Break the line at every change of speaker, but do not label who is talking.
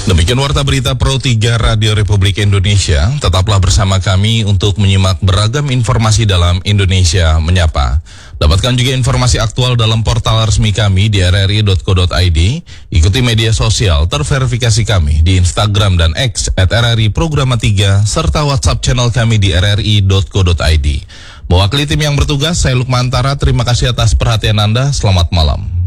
Demikian warta berita Pro 3 Radio Republik Indonesia. Tetaplah bersama kami untuk menyimak beragam informasi dalam Indonesia Menyapa. Dapatkan juga informasi aktual dalam portal resmi kami di rri.co.id. Ikuti media sosial terverifikasi kami di Instagram dan X @RRI Programa 3 serta WhatsApp channel kami di rri.co.id. Mewakili tim yang bertugas, saya Lukmantara. Terima kasih atas perhatian Anda. Selamat malam.